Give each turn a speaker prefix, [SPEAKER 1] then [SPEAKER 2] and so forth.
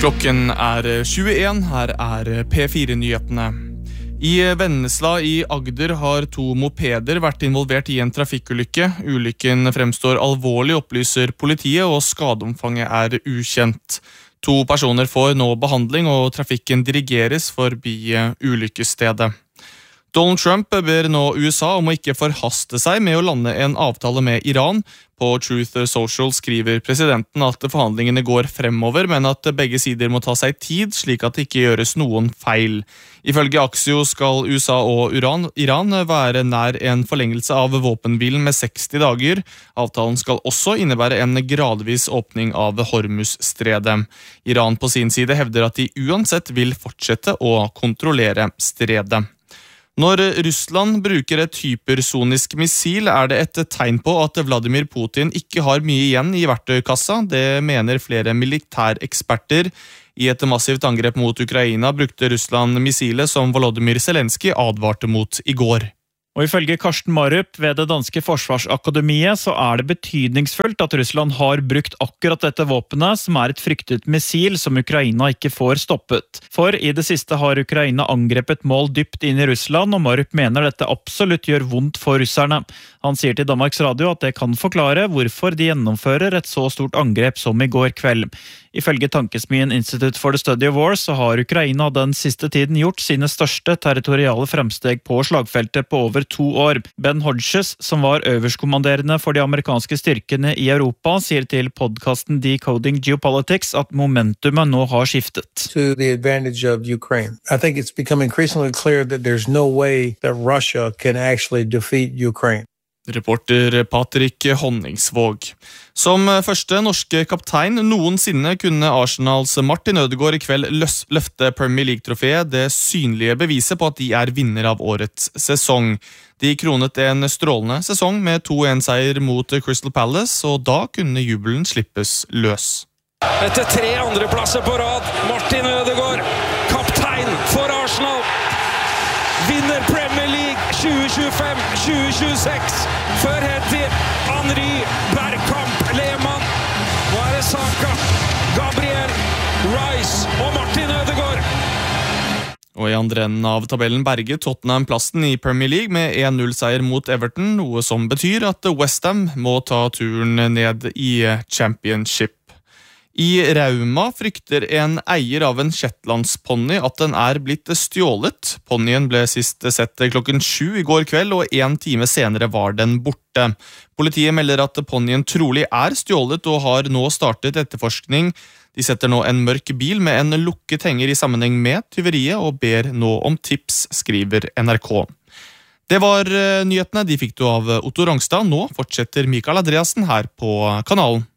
[SPEAKER 1] Klokken 21, her P4-nyhetene. I Vennesla i Agder har 2 mopeder vært involvert i en trafikkulykke. Ulykken fremstår alvorlig, opplyser politiet, og skadeomfanget ukjent. 2 personer får nå behandling, og trafikken dirigeres forbi ulykkesstedet. Donald Trump ber nå USA om å ikke forhaste seg med å lande en avtale med Iran. På Truth Social skriver presidenten at forhandlingene går fremover, men at begge sider må ta seg tid, slik at det ikke gjøres noen feil. Ifølge Axios skal USA og Iran være nær en forlengelse av våpenhvilen med 60 dager. Avtalen skal også innebære en gradvis åpning av Hormuzstredet. Iran på sin side hevder at de uansett vil fortsette å kontrollere stredet. Når Russland bruker et hypersonisk missil, det et tegn på at Vladimir Putin ikke har mye igjen i verktøykassa. Det mener flere militæreksperter. I et massivt angrep mot Ukraina brukte Russland missilet som Volodymyr Zelenskyj advarte mot i går.
[SPEAKER 2] Og ifølge Karsten Marup ved det danske forsvarsakademiet så det betydningsfullt at Russland har brukt akkurat dette våpenet, som et fryktet missil som Ukraina ikke får stoppet. For i det siste har Ukraina angrepet mål dypt inn i Russland, og Marup mener dette absolutt gjør vondt for russerne. Han sier til Danmarks Radio at det kan forklare hvorfor de gjennomfører et så stort angrep som i går kveld. Ifølge tankesmien Institute for the Study of War så har Ukraina den siste tiden gjort sine største territoriale fremsteg på slagfeltet på over 2 år. Ben Hodges, som var øverstkommanderende for de amerikanske styrkene i Europa, sier til podcasten Decoding Geopolitics at momentumet nå har skiftet.
[SPEAKER 3] To the advantage of Ukraine. I think it's become increasingly clear that there's no way that Russia can actually defeat Ukraine.
[SPEAKER 1] Reporter Patrick Honningsvåg. Som første norske kaptein noensinne kunne Arsenals Martin Ødegaard i kveld løfte Premier League-trofeet, det synlige beviset på at de vinner av årets sesong. De kronet en strålende sesong med 2-1-seier mot Crystal Palace, og da kunne jubelen slippes løs.
[SPEAKER 4] Etter 3 andreplasser på rad, Martin Ødegaard, kaptein for Arsenal, vinner Premier League 2025-2026, før heter Henry, Bergkamp, Lehmann, nå det Saka, Gabriel, Rice og Martin Ødegaard.
[SPEAKER 1] Og i andre enden av tabellen berget Tottenham plassen i Premier League med 1-0-seier mot Everton, noe som betyr at West Ham må ta turen ned i Championship. I Rauma frykter en eier av en shetlandsponni at den blitt stjålet. Ponnien ble sist sett klokken 7 i går kveld, og 1 time senere var den borte. Politiet melder at ponnien trolig stjålet og har nå startet etterforskning. De setter nå en mørk bil med en lukket henger i sammenheng med tyveriet og ber nå om tips, skriver NRK. Det var nyhetene, de fikk du av Otto Rangstad. Nå fortsetter Mikael Andreassen her på kanalen.